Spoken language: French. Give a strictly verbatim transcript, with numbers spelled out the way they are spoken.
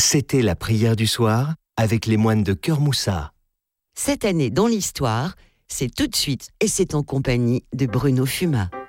C'était la prière du soir avec les moines de Cœur Moussa. Cette année dans l'histoire, c'est tout de suite et c'est en compagnie de Bruno Fuma.